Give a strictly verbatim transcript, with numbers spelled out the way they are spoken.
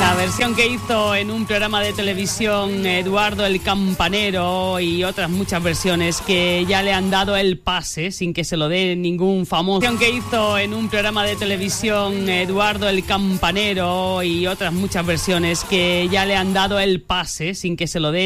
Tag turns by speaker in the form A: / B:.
A: La versión que hizo en un programa de televisión Eduardo el Campanero y otras muchas versiones que ya le han dado el pase sin que se lo dé ningún famoso. La versión que hizo en un programa de televisión Eduardo el Campanero y otras muchas versiones que ya le han dado el pase sin que se lo dé